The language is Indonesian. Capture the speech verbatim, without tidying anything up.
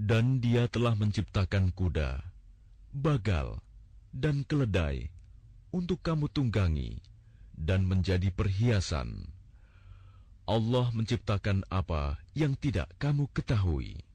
Dan Dia telah menciptakan kuda, bagal, dan keledai untuk kamu tunggangi dan menjadi perhiasan. Allah menciptakan apa yang tidak kamu ketahui.